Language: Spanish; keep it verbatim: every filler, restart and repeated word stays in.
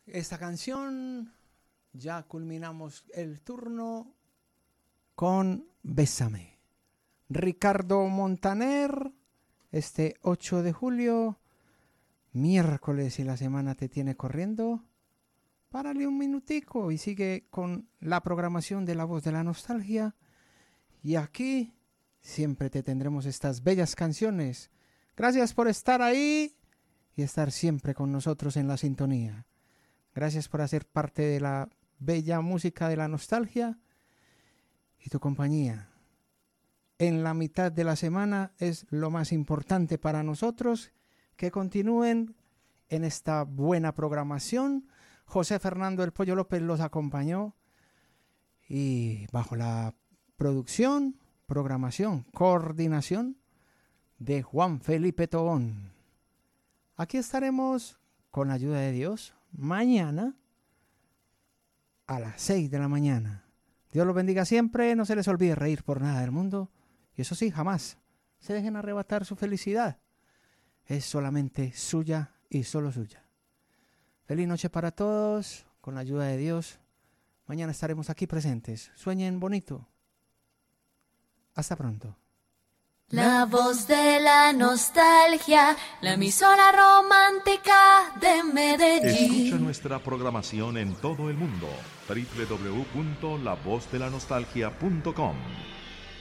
esta canción ya culminamos el turno con Bésame. Ricardo Montaner, este ocho de julio, miércoles y la semana te tiene corriendo. Párale un minutico y sigue con la programación de La Voz de la Nostalgia. Y aquí siempre te tendremos estas bellas canciones. Gracias por estar ahí y estar siempre con nosotros en la sintonía. Gracias por hacer parte de la bella música de la nostalgia y tu compañía. En la mitad de la semana es lo más importante para nosotros, que continúen en esta buena programación. José Fernando El Pollo López los acompañó y bajo la producción, programación, coordinación de Juan Felipe Tobón. Aquí estaremos con la ayuda de Dios mañana a las seis de la mañana. Dios los bendiga siempre, no se les olvide reír por nada del mundo y eso sí, jamás se dejen arrebatar su felicidad. Es solamente suya y solo suya. Feliz noche para todos, con la ayuda de Dios. Mañana estaremos aquí presentes. Sueñen bonito. Hasta pronto. La voz de la nostalgia, la emisora romántica de Medellín. Escucha nuestra programación en todo el mundo. doble u doble u doble u punto la voz de la nostalgia punto com